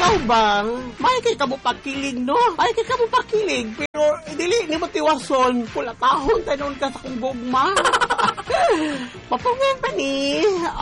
ikaw bang, may kay ka mo pakilig, no? May kay ka mo pakilig, pero dili ni mo tiwason, pula tahon tanon ka sa kong gugma. Papungan pa ni,